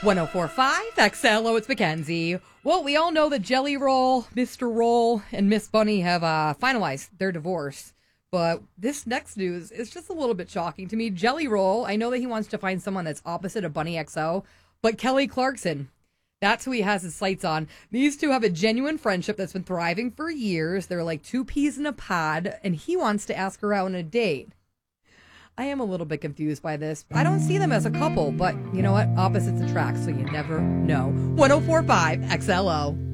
1045 XLO, it's Mackenzie. Well, we all know that Jelly Roll, Mr. Roll, and Miss Bunny have finalized their divorce. But this next news is just a little bit shocking to me. Jelly Roll, I know that he wants to find someone that's opposite of Bunny XO, but Kelly Clarkson, that's who he has his sights on. These two have a genuine friendship that's been thriving for years. They're like two peas in a pod, and he wants to ask her out on a date. I am a little bit confused by this. I don't see them as a couple, but you know what? Opposites attract, so you never know. 1045 XLO.